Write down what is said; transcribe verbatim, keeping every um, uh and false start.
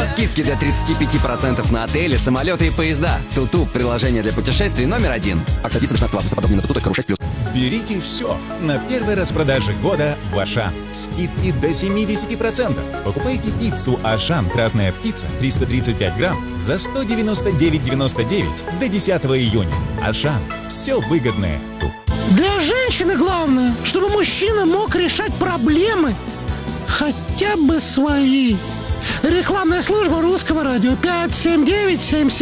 Скидки до тридцати пяти процентов на отели, самолеты и поезда. Туту – приложение для путешествий номер один. Акция длится до шестнадцатого августа. Подробнее на туту точка ру шесть плюс. Берите все на первой распродаже года в Ашан. Скидки до семидесяти процентов. Покупайте пиццу Ашан «Красная птица» триста тридцать пять грамм за сто девяносто девять девяносто девять до десятого июня. Ашан. Все выгодное тут. Для женщины главное, чтобы мужчина мог решать проблемы, хотя бы свои. Рекламная служба Русского радио пять семь девять семь семь.